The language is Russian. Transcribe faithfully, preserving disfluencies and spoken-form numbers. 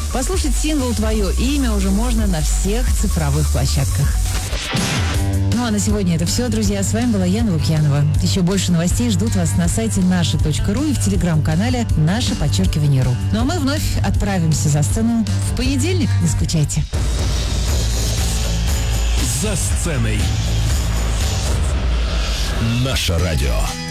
Послушать сингл «Твое имя» уже можно на всех цифровых площадках. Ну а на сегодня это все, друзья. С вами была Яна Лукьянова. Еще больше новостей ждут вас на сайте наша точка ру и в телеграм-канале «Наше подчеркивание ру». Ну а мы вновь отправимся за сцену в понедельник. Не скучайте. За сценой. Наше радио.